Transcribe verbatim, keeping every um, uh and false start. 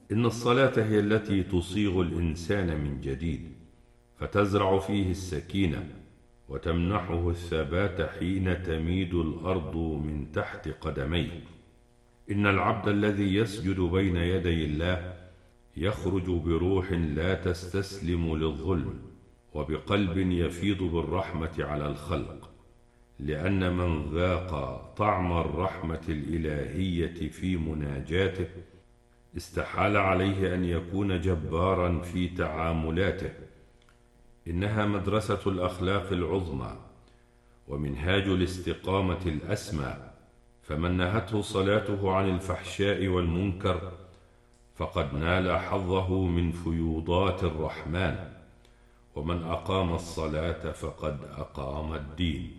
إن الصلاة هي التي تصيغ الإنسان من جديد، فتزرع فيه السكينة وتمنحه الثبات حين تميد الأرض من تحت قدميه. إن العبد الذي يسجد بين يدي الله يخرج بروح لا تستسلم للظلم، وبقلب يفيض بالرحمة على الخلق، لأن من ذاق طعم الرحمة الإلهية في مناجاته استحال عليه أن يكون جبارا في تعاملاته. إنها مدرسة الأخلاق العظمى ومنهاج الاستقامة الأسمى، فمن نهته صلاته عن الفحشاء والمنكر فقد نال حظه من فيوضات الرحمن، ومن أقام الصلاة فقد أقام الدين.